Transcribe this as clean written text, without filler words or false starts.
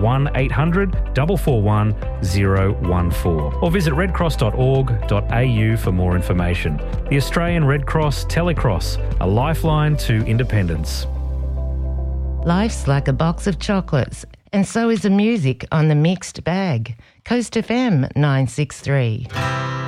1800 441 014 or visit redcross.org.au for more information. The Australian Red Cross Telecross, a lifeline to independence. Life's like a box of chocolates, and so is the music on the mixed bag. Coast FM 963.